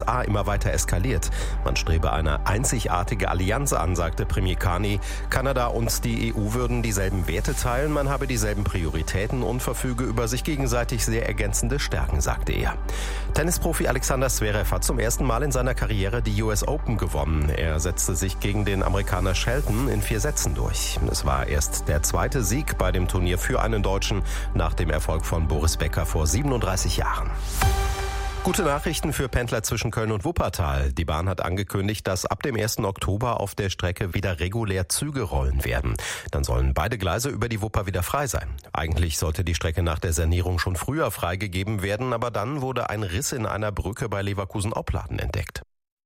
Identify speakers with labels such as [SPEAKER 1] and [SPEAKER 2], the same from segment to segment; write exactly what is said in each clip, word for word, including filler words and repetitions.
[SPEAKER 1] A immer weiter eskaliert. Man strebe eine einzigartige Allianz an, sagte Premier Carney. Kanada und die E U würden dieselben Werte teilen, man habe dieselben Prioritäten und verfüge über sich gegenseitig sehr ergänzende Stärken, sagte er. Tennisprofi Alexander Zverev hat zum ersten Mal in seiner Karriere die U S Open gewonnen. Er setzte sich gegen den Amerikaner Shelton in vier Sätzen durch. Es war erst der zweite Sieg bei dem Turnier für einen Deutschen nach dem Erfolg von Boris Becker vor siebenunddreißig Jahren. Gute Nachrichten für Pendler zwischen Köln und Wuppertal. Die Bahn hat angekündigt, dass ab dem ersten Oktober auf der Strecke wieder regulär Züge rollen werden. Dann sollen beide Gleise über die Wupper wieder frei sein. Eigentlich sollte die Strecke nach der Sanierung schon früher freigegeben werden, aber dann wurde ein Riss in einer Brücke bei Leverkusen-Opladen entdeckt.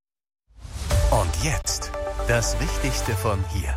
[SPEAKER 2] Und jetzt das Wichtigste von hier.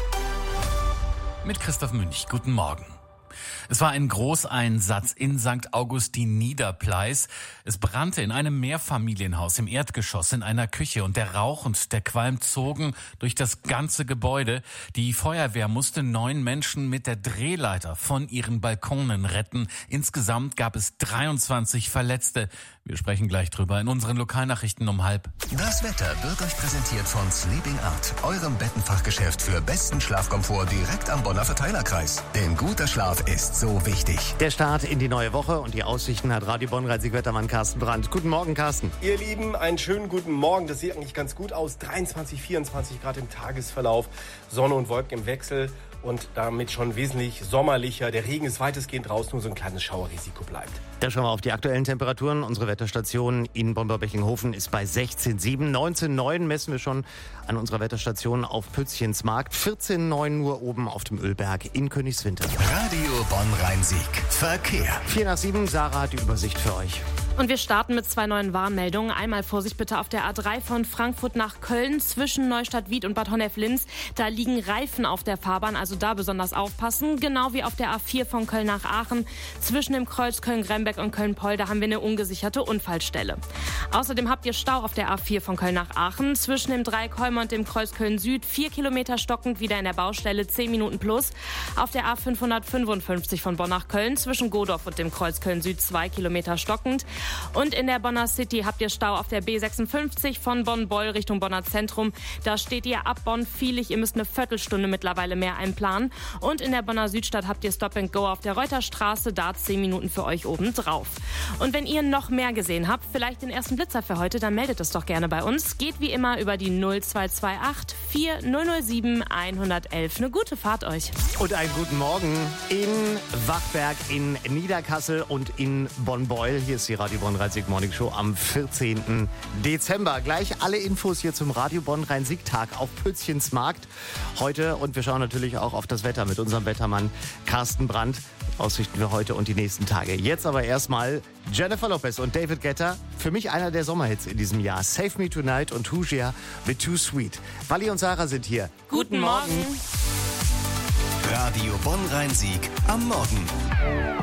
[SPEAKER 3] Mit Christoph Münch. Guten Morgen. Es war ein Großeinsatz in Sankt Augustin Niederpleis. Es brannte in einem Mehrfamilienhaus im Erdgeschoss in einer Küche und der Rauch und der Qualm zogen durch das ganze Gebäude. Die Feuerwehr musste neun Menschen mit der Drehleiter von ihren Balkonen retten. Insgesamt gab es dreiundzwanzig Verletzte. Wir sprechen gleich drüber in unseren Lokalnachrichten um halb.
[SPEAKER 2] Das Wetter wird euch präsentiert von Sleeping Art, eurem Bettenfachgeschäft für besten Schlafkomfort direkt am Bonner Verteilerkreis. Denn guter Schlaf ist so wichtig.
[SPEAKER 4] Der Start in die neue Woche und die Aussichten hat Radio Bonn-Rhein-Sieg-Wettermann Carsten Brandt. Guten Morgen, Carsten.
[SPEAKER 5] Ihr Lieben, einen schönen guten Morgen. Das sieht eigentlich ganz gut aus. dreiundzwanzig, vierundzwanzig Grad im Tagesverlauf. Sonne und Wolken im Wechsel und damit schon wesentlich sommerlicher. Der Regen ist weitestgehend raus, nur so ein kleines Schauerrisiko bleibt.
[SPEAKER 4] Da schauen wir auf die aktuellen Temperaturen. Unsere Wetterstation in Bonn-Beckinghofen ist bei sechzehn Komma sieben. neunzehn Komma neun messen wir schon an unserer Wetterstation auf Pützchensmarkt. vierzehn Komma neun nur oben auf dem Ölberg in Königswinter.
[SPEAKER 2] Radio Bonn-Rhein-Sieg. Verkehr.
[SPEAKER 4] vier nach sieben. Sarah hat die Übersicht für euch.
[SPEAKER 6] Und wir starten mit zwei neuen Warnmeldungen. Einmal Vorsicht bitte auf der A drei von Frankfurt nach Köln zwischen Neustadt-Wied und Bad Honnef-Linz. Da liegen Reifen auf der Fahrbahn, also da besonders aufpassen. Genau wie auf der A vier von Köln nach Aachen. Zwischen dem Kreuz Köln-Grembeck und Köln-Poll, da haben wir eine ungesicherte Unfallstelle. Außerdem habt ihr Stau auf der A vier von Köln nach Aachen. Zwischen dem Dreieck-Holmer und dem Kreuz Köln-Süd. Vier Kilometer stockend wieder in der Baustelle, zehn Minuten plus. Auf der A fünfhundertfünfundfünfzig von Bonn nach Köln. Zwischen Godorf und dem Kreuz Köln-Süd zwei Kilometer stockend. Und in der Bonner City habt ihr Stau auf der B sechsundfünfzig von Bonn-Beul Richtung Bonner Zentrum. Da steht ihr ab Bonn-Vielig. Ihr müsst eine Viertelstunde mittlerweile mehr einplanen. Und in der Bonner Südstadt habt ihr Stop and Go auf der Reuterstraße. Da zehn Minuten für euch oben drauf. Und wenn ihr noch mehr gesehen habt, vielleicht den ersten Blitzer für heute, dann meldet es doch gerne bei uns. Geht wie immer über die null zwei zwei acht vier null null sieben eins eins eins. Eine gute Fahrt euch.
[SPEAKER 4] Und einen guten Morgen in Wachberg, in Niederkassel und in Bonn-Beul. Hier ist die Radio Bonn-Rhein-Sieg Morning Show am vierzehnten Dezember. Gleich alle Infos hier zum Radio Bonn-Rhein-Sieg-Tag auf Pützchensmarkt heute. Und wir schauen natürlich auch auf das Wetter mit unserem Wettermann Carsten Brandt. Aussichten wir heute und die nächsten Tage. Jetzt aber erstmal Jennifer Lopez und David Guetta. Für mich einer der Sommerhits in diesem Jahr. Save Me Tonight und Hozier with Too Sweet. Wally und Sarah sind hier.
[SPEAKER 6] Guten Morgen.
[SPEAKER 2] Radio Bonn-Rhein-Sieg am Morgen.